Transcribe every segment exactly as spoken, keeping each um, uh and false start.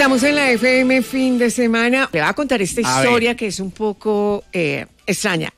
Estamos en la F M fin de semana. Le voy a contar esta A historia ver. que es un poco eh, extraña.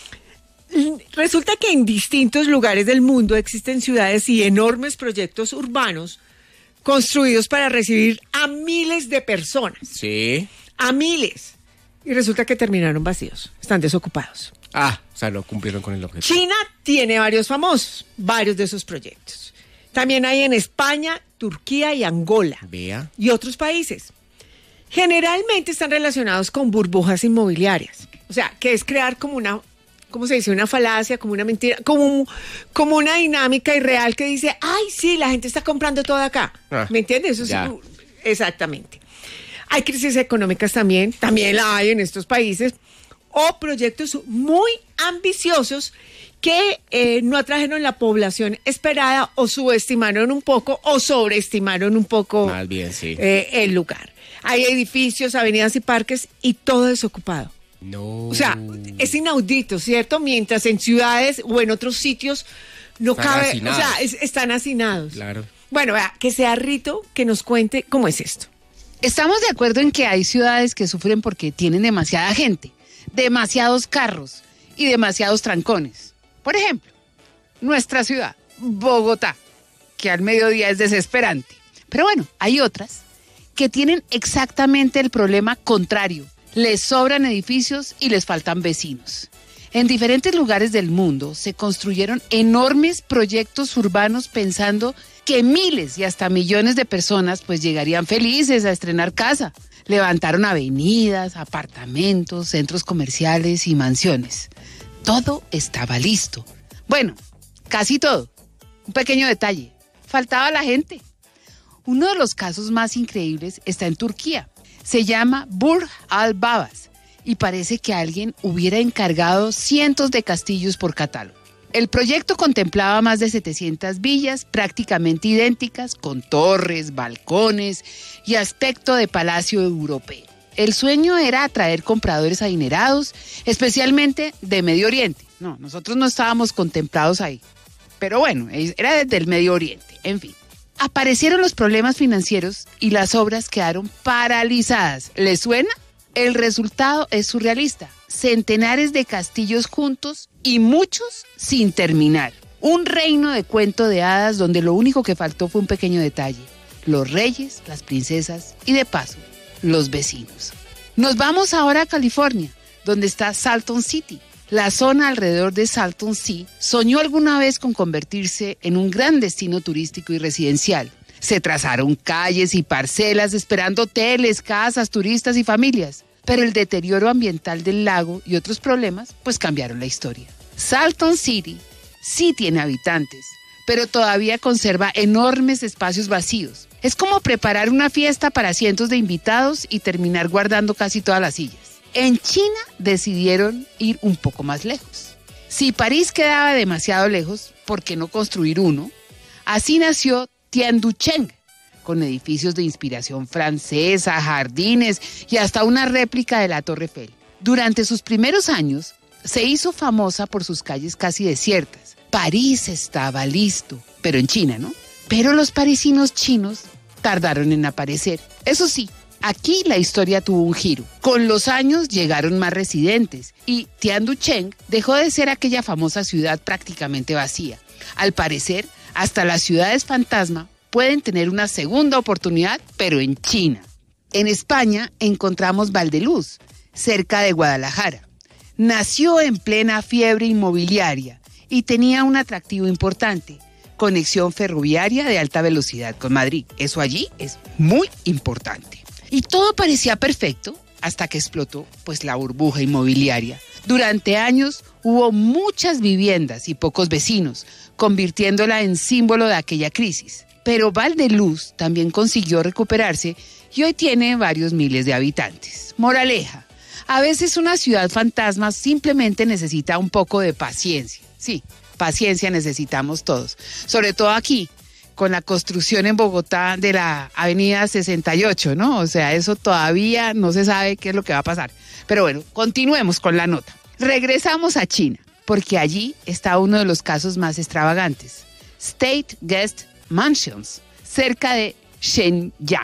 Resulta que en distintos lugares del mundo existen ciudades y enormes proyectos urbanos construidos para recibir a miles de personas. Sí. A miles. Y resulta que terminaron vacíos. Están desocupados. Ah, o sea, no cumplieron con el objetivo. China tiene varios famosos, varios de esos proyectos. También hay en España, Turquía y Angola. Vea. Y otros países. Generalmente están relacionados con burbujas inmobiliarias. O sea, que es crear como una, ¿cómo se dice? Una falacia, como una mentira, como, como una dinámica irreal que dice, ay, sí, la gente está comprando todo acá. Ah, ¿Me entiendes? Eso ya. es, exactamente. Hay crisis económicas también, también la hay en estos países, o proyectos muy ambiciosos que eh, no atrajeron la población esperada o subestimaron un poco o sobreestimaron un poco Más bien, sí. eh, el lugar. Hay edificios, avenidas y parques y todo desocupado. No. O sea, es inaudito, ¿cierto? Mientras en ciudades o en otros sitios no Están cabe, hacinados. o sea, es- están hacinados. Claro. Bueno, vea, que sea Rito que nos cuente cómo es esto. Estamos de acuerdo en que hay ciudades que sufren porque tienen demasiada gente, demasiados carros y demasiados trancones. Por ejemplo, nuestra ciudad, Bogotá, que al mediodía es desesperante. Pero bueno, hay otras que tienen exactamente el problema contrario. Les sobran edificios y les faltan vecinos. En diferentes lugares del mundo se construyeron enormes proyectos urbanos pensando que miles y hasta millones de personas pues llegarían felices a estrenar casa. Levantaron avenidas, apartamentos, centros comerciales y mansiones. Todo estaba listo. Bueno, casi todo. Un pequeño detalle. Faltaba la gente. Uno de los casos más increíbles está en Turquía. Se llama Burj al-Babas y parece que alguien hubiera encargado cientos de castillos por catálogo. El proyecto contemplaba más de setecientas villas prácticamente idénticas, con torres, balcones y aspecto de palacio europeo. El sueño era atraer compradores adinerados, especialmente de Medio Oriente. No, nosotros no estábamos contemplados ahí. Pero bueno, era desde el Medio Oriente, en fin. Aparecieron los problemas financieros y las obras quedaron paralizadas. ¿Les suena? El resultado es surrealista. Centenares de castillos juntos y muchos sin terminar. Un reino de cuento de hadas donde lo único que faltó fue un pequeño detalle. Los reyes, las princesas y de paso, los vecinos. Nos vamos ahora a California, donde está Salton City. La zona alrededor de Salton Sea soñó alguna vez con convertirse en un gran destino turístico y residencial. Se trazaron calles y parcelas esperando hoteles, casas, turistas y familias. Pero el deterioro ambiental del lago y otros problemas pues cambiaron la historia. Salton City sí tiene habitantes, pero todavía conserva enormes espacios vacíos. Es como preparar una fiesta para cientos de invitados y terminar guardando casi todas las sillas. En China decidieron ir un poco más lejos. Si París quedaba demasiado lejos, ¿por qué no construir uno? Así nació Tianducheng, con edificios de inspiración francesa, jardines y hasta una réplica de la Torre Eiffel. Durante sus primeros años, se hizo famosa por sus calles casi desiertas. París estaba listo, pero en China, ¿no? Pero los parisinos chinos tardaron en aparecer. Eso sí, aquí la historia tuvo un giro. Con los años llegaron más residentes y Tianducheng dejó de ser aquella famosa ciudad prácticamente vacía. Al parecer, hasta las ciudades fantasma pueden tener una segunda oportunidad, pero en China. En España encontramos Valdeluz, cerca de Guadalajara. Nació en plena fiebre inmobiliaria y tenía un atractivo importante: conexión ferroviaria de alta velocidad con Madrid. Eso allí es muy importante. Y todo parecía perfecto hasta que explotó pues la burbuja inmobiliaria. Durante años hubo muchas viviendas y pocos vecinos, convirtiéndola en símbolo de aquella crisis. Pero Valdeluz también consiguió recuperarse y hoy tiene varios miles de habitantes. Moraleja: a veces una ciudad fantasma simplemente necesita un poco de paciencia. Sí, paciencia necesitamos todos, sobre todo aquí, con la construcción en Bogotá de la avenida sesenta y ocho, ¿no? O sea, eso todavía no se sabe qué es lo que va a pasar. Pero bueno, continuemos con la nota. Regresamos a China, porque allí está uno de los casos más extravagantes. State Guest Mansions, cerca de Shenyang.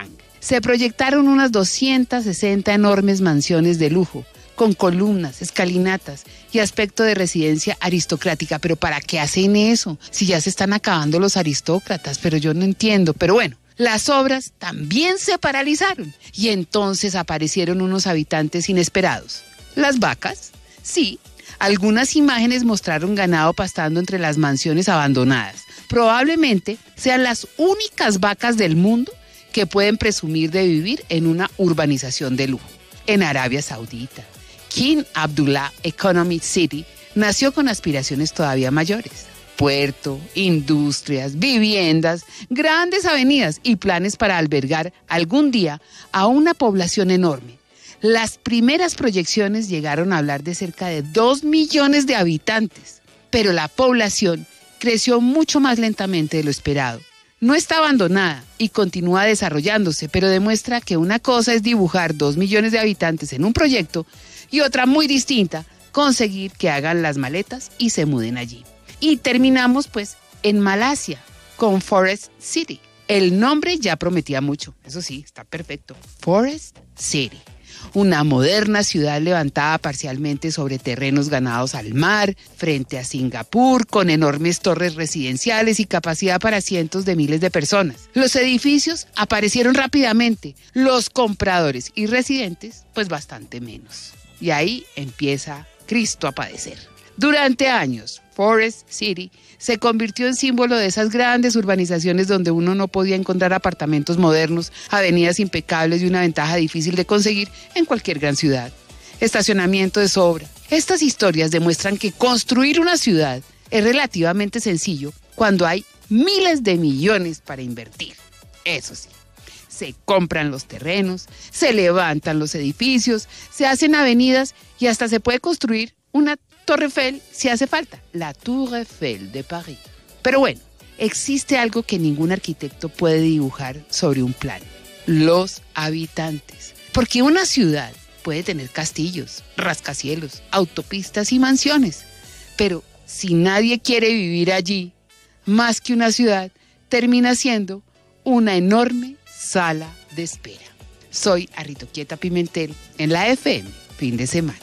se proyectaron unas doscientas sesenta enormes mansiones de lujo, con columnas, escalinatas y aspecto de residencia aristocrática. ¿Pero para qué hacen eso? Si ya se están acabando los aristócratas, pero yo no entiendo. Pero bueno, las obras también se paralizaron y entonces aparecieron unos habitantes inesperados. ¿Las vacas? Sí. Algunas imágenes mostraron ganado pastando entre las mansiones abandonadas. Probablemente sean las únicas vacas del mundo que pueden presumir de vivir en una urbanización de lujo. En Arabia Saudita, King Abdullah Economic City nació con aspiraciones todavía mayores. Puerto, industrias, viviendas, grandes avenidas y planes para albergar algún día a una población enorme. Las primeras proyecciones llegaron a hablar de cerca de dos millones de habitantes, pero la población creció mucho más lentamente de lo esperado. No está abandonada y continúa desarrollándose, pero demuestra que una cosa es dibujar dos millones de habitantes en un proyecto y otra muy distinta, conseguir que hagan las maletas y se muden allí. Y terminamos pues en Malasia, con Forest City. El nombre ya prometía mucho, eso sí, está perfecto. Forest City. Una moderna ciudad levantada parcialmente sobre terrenos ganados al mar, frente a Singapur, con enormes torres residenciales y capacidad para cientos de miles de personas. Los edificios aparecieron rápidamente, los compradores y residentes, pues bastante menos. Y ahí empieza Cristo a padecer. Durante años, Forest City se convirtió en símbolo de esas grandes urbanizaciones donde uno no podía encontrar apartamentos modernos, avenidas impecables y una ventaja difícil de conseguir en cualquier gran ciudad. Estacionamiento de sobra. Estas historias demuestran que construir una ciudad es relativamente sencillo cuando hay miles de millones para invertir. Eso sí, se compran los terrenos, se levantan los edificios, se hacen avenidas y hasta se puede construir una Torre Eiffel si hace falta, la Tour Eiffel de París. Pero bueno, existe algo que ningún arquitecto puede dibujar sobre un plan: los habitantes. Porque una ciudad puede tener castillos, rascacielos, autopistas y mansiones, pero si nadie quiere vivir allí, más que una ciudad, termina siendo una enorme sala de espera. Soy Aritoquieta Pimentel en la F M, fin de semana.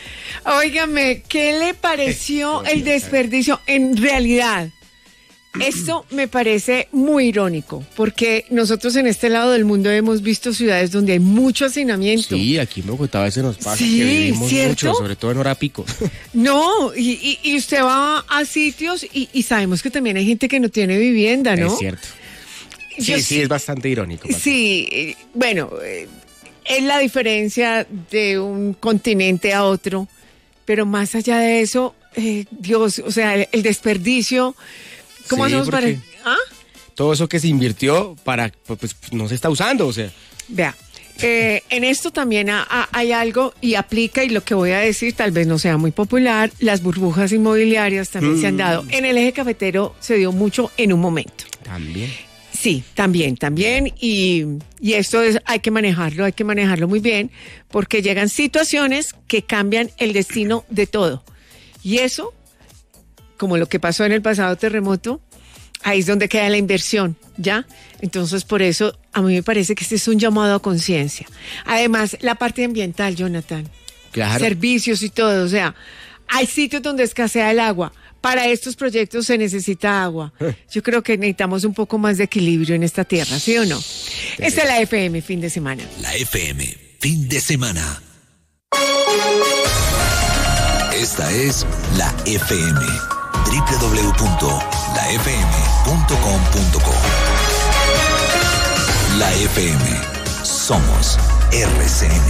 Óigame, ¿qué le pareció el desperdicio? En realidad, esto me parece muy irónico, porque nosotros en este lado del mundo hemos visto ciudades donde hay mucho hacinamiento. Sí, aquí en Bogotá a veces nos pasa Sí, que vivimos ¿cierto? mucho, sobre todo en hora pico. No, y, y, y usted va a sitios y, y sabemos que también hay gente que no tiene vivienda, ¿no? Es cierto. Sí, Yo sí, es bastante irónico. Pato. Sí, eh, bueno, eh, es la diferencia de un continente a otro, pero más allá de eso, eh, Dios, o sea, el, el desperdicio, ¿cómo Sí, hacemos para...? porque- ¿Ah? Todo eso que se invirtió para, pues no se está usando, o sea. Vea, eh, en esto también ha- ha- hay algo y aplica, y lo que voy a decir tal vez no sea muy popular, las burbujas inmobiliarias también Mm. se han dado. En el eje cafetero se dio mucho en un momento. También. Sí, también, también, y, y esto es, hay que manejarlo, hay que manejarlo muy bien, porque llegan situaciones que cambian el destino de todo. Y eso, como lo que pasó en el pasado terremoto, ahí es donde queda la inversión, ¿ya? Entonces, por eso, a mí me parece que este es un llamado a conciencia. Además, la parte ambiental, Jonathan, Claro. servicios y todo, o sea, hay sitios donde escasea el agua. Para estos proyectos se necesita agua. Yo creo que necesitamos un poco más de equilibrio en esta tierra, ¿sí o no? Esta es la F M, fin de semana. La F M, fin de semana. Esta es la F M, doble u doble u doble u punto la f m punto com punto co. La F M, somos R C N.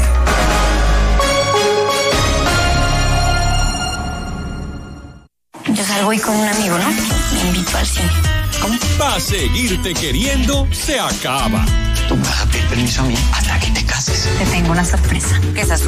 Yo salgo hoy con un amigo, ¿no? Me invito al cine. ¿Cómo? Pa' seguirte queriendo, se acaba. Tú me vas a pedir permiso a mí hasta que te cases. Te tengo una sorpresa. ¿Qué es